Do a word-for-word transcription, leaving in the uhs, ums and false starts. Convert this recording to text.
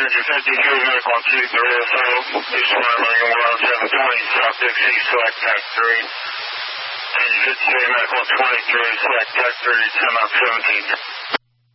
fifty-three, medical on two three oh zero, East one running one seven twenty, South Dixie, select tech three. fifty-three, medical twenty-three, select tech three, ten out seventeen.